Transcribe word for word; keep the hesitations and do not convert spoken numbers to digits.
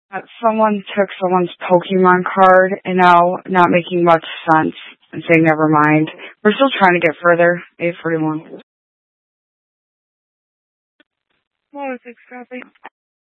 Uh, someone took someone's Pokemon card and now not making much sense and saying never mind. We're still trying to get further. eight forty-one. Oh, it's extravagant.